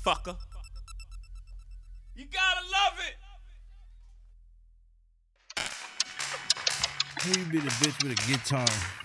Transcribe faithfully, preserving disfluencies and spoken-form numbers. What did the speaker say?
motherfucker. You gotta love it. Who you be the bitch with a guitar?